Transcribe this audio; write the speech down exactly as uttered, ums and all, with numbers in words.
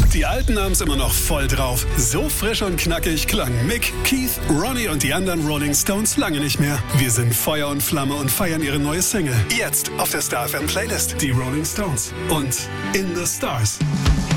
Die Alten haben's immer noch voll drauf. So frisch und knackig klang Mick, Keith, Ronnie und die anderen Rolling Stones lange nicht mehr. Wir sind Feuer und Flamme und feiern ihre neue Single. Jetzt auf der Star F M Playlist. Die Rolling Stones und In the Stars.